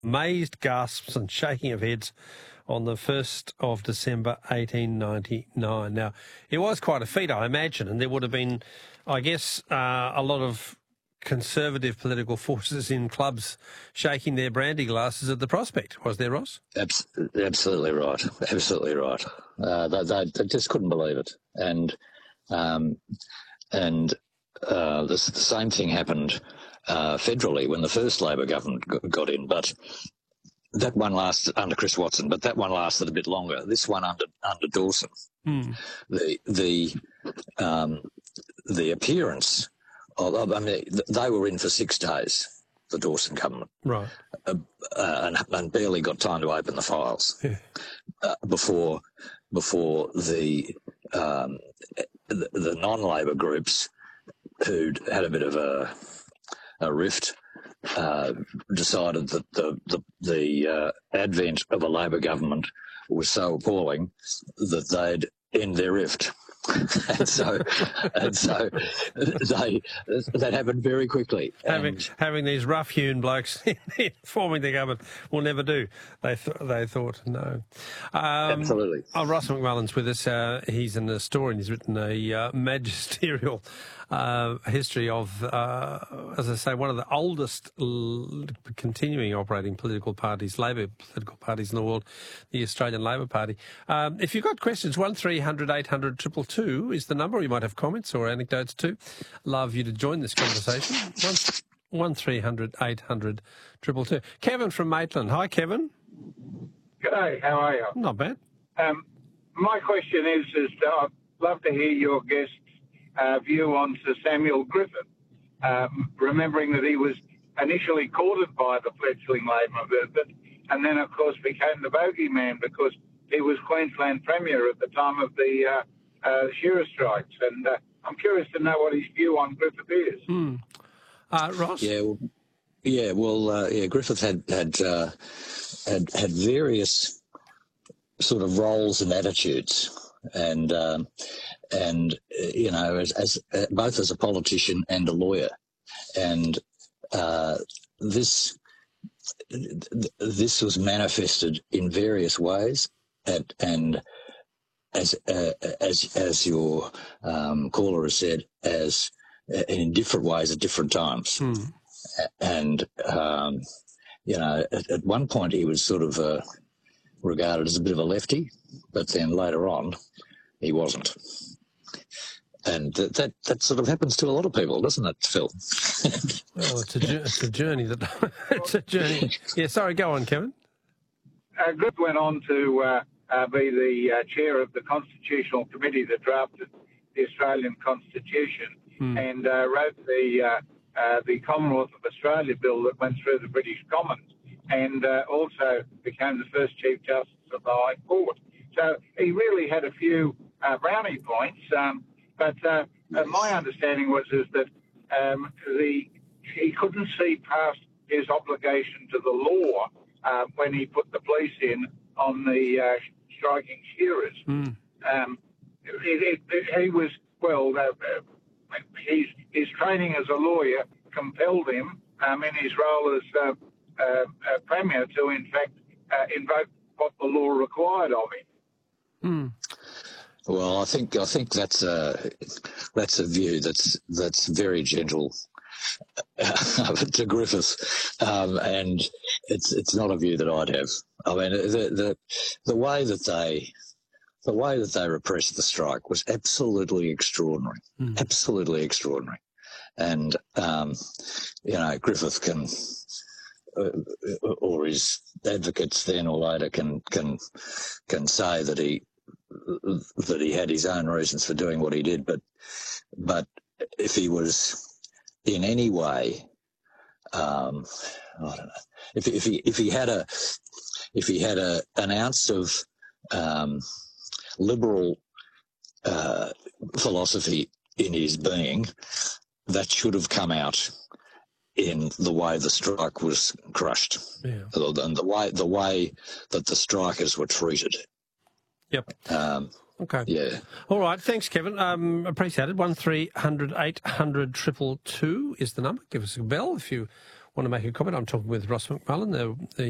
Amazed gasps and shaking of heads on the 1st of December 1899. Now, it was quite a feat, I imagine, and there would have been, I guess, a lot of conservative political forces in clubs shaking their brandy glasses at the prospect. Was there, Ross? Absolutely right. Absolutely right. They just couldn't believe it. And the same thing happened federally when the first Labor government got in, but that one lasted under Chris Watson, but that one lasted a bit longer. This one under Dawson, the appearance of, I mean, they were in for 6 days, the Dawson government, right, and barely got time to open the files before the non-Labor groups who'd had a bit of a rift decided that the advent of a Labor government was so appalling that they'd end their rift. and so that happened very quickly. Having these rough-hewn blokes forming the government will never do. They thought no. Absolutely. Ross McMullen's with us. He's an historian. He's written a magisterial history of, as I say, one of the oldest continuing operating political parties, Labor political parties in the world, the Australian Labor Party. If you've got questions, 1300 800 222 is the number. You might have comments or anecdotes too. Love you to join this conversation. 1300 800 222. Kevin from Maitland. Hi, Kevin. G'day, how are you? Not bad. My question is I'd love to hear your guest's view on Sir Samuel Griffith, remembering that he was initially courted by the fledgling Labor movement and then, of course, became the bogeyman because he was Queensland Premier at the time of the shearer strikes. And I'm curious to know what his view on Griffith is. Ross? Griffith had various sort of roles and attitudes, and you know, as both as a politician and a lawyer, and this was manifested in various ways, and as your caller has said, as in different ways at different times. And you know, at one point he was sort of regarded as a bit of a lefty, but then later on he wasn't. And that sort of happens to a lot of people, doesn't it, Phil? Well, it's a journey. It's a journey. Yeah, sorry, go on, Kevin. Griffith went on to be the chair of the Constitutional Committee that drafted the Australian Constitution and wrote the Commonwealth of Australia bill that went through the British Commons, and also became the first Chief Justice of the High Court. So he really had a few brownie points, but my understanding was that he couldn't see past his obligation to the law when he put the police in on the striking shearers. He was, well, his training as a lawyer compelled him in his role as Premier to, in fact, invoke what the law required of him. Well, I think that's a view that's very gentle to Griffith, and it's not a view that I'd have. I mean, the way that they repressed the strike was absolutely extraordinary, absolutely extraordinary. And you know, Griffith can, or his advocates then or later can say that he had his own reasons for doing what he did, but if he was in any way, I don't know, if he had an ounce of liberal philosophy in his being, that should have come out in the way the strike was crushed, and the way that the strikers were treated. Yep. Okay. Yeah. All right. Thanks, Kevin. Appreciate it. 1300 800 222 is the number. Give us a bell if you want to make a comment. I'm talking with Ross McMullen, the